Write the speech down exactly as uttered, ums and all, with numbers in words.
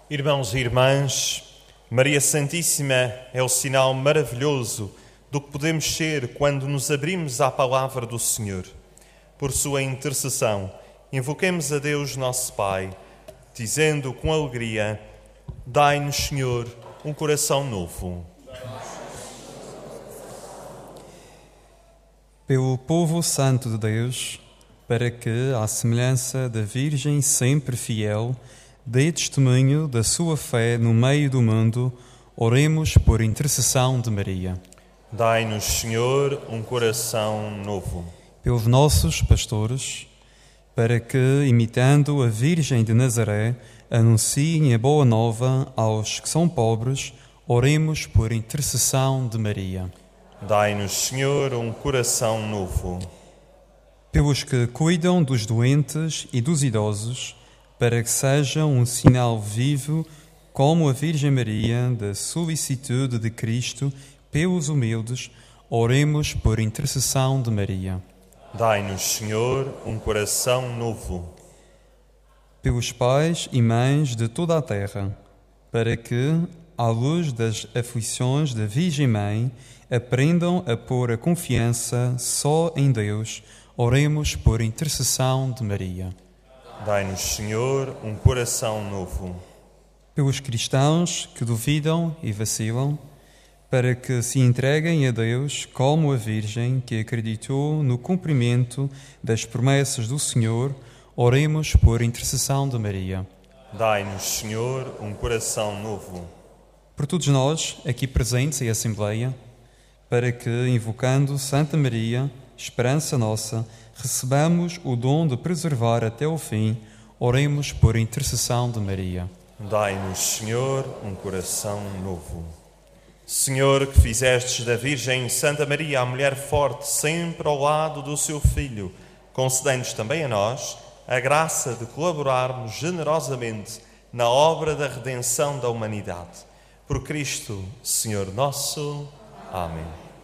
Irmãos e irmãs, Maria Santíssima é o sinal maravilhoso do que podemos ser quando nos abrimos à palavra do Senhor. Por sua intercessão, invoquemos a Deus nosso Pai, dizendo com alegria: dai-nos, Senhor, um coração novo. Pelo povo santo de Deus, para que, à semelhança da Virgem sempre fiel, dê testemunho da sua fé no meio do mundo, oremos por intercessão de Maria. Dai-nos, Senhor, um coração novo. Pelos nossos pastores, para que, imitando a Virgem de Nazaré, anunciem a boa nova aos que são pobres, oremos por intercessão de Maria. Dai-nos, Senhor, um coração novo. Pelos que cuidam dos doentes e dos idosos, para que sejam um sinal vivo, como a Virgem Maria, da solicitude de Cristo pelos humildes, oremos por intercessão de Maria. Dai-nos, Senhor, um coração novo. Pelos pais e mães de toda a terra, para que, à luz das aflições da Virgem Mãe, aprendam a pôr a confiança só em Deus, oremos por intercessão de Maria. Dai-nos, Senhor, um coração novo. Pelos cristãos que duvidam e vacilam, para que se entreguem a Deus como a Virgem que acreditou no cumprimento das promessas do Senhor, oremos por intercessão de Maria. Dai-nos, Senhor, um coração novo. Por todos nós, aqui presentes em Assembleia, para que, invocando Santa Maria, esperança nossa, recebamos o dom de preservar até o fim, oremos por intercessão de Maria. Dai-nos, Senhor, um coração novo. Senhor, que fizestes da Virgem Santa Maria a mulher forte sempre ao lado do seu Filho, concedei-nos também a nós a graça de colaborarmos generosamente na obra da redenção da humanidade. Por Cristo, Senhor nosso. Amém.